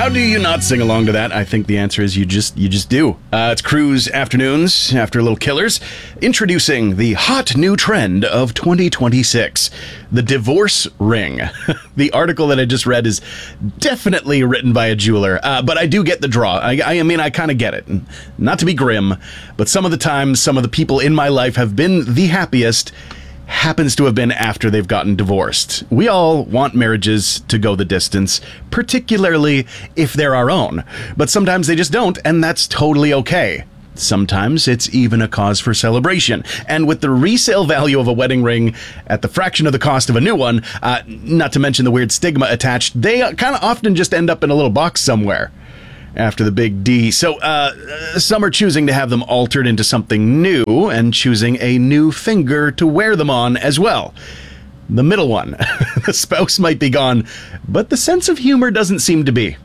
How do you not sing along to that? I think the answer is you just do. It's Cruise Afternoons after Little Killers, introducing the hot new trend of 2026, the divorce ring. The article that I just read is definitely written by a jeweler, but I do get the draw. I mean, I kind of get it. Not to be grim, but some of the times, some of the people in my life have been the happiest happens to have been after they've gotten divorced. We all want marriages to go the distance, particularly if they're our own. But sometimes they just don't, and that's totally okay. Sometimes it's even a cause for celebration. And with the resale value of a wedding ring at the fraction of the cost of a new one, not to mention the weird stigma attached, they kind of often just end up in a little box somewhere after the big D. So some are choosing to have them altered into something new and choosing a new finger to wear them on as well. The middle one. The spouse might be gone, but the sense of humor doesn't seem to be.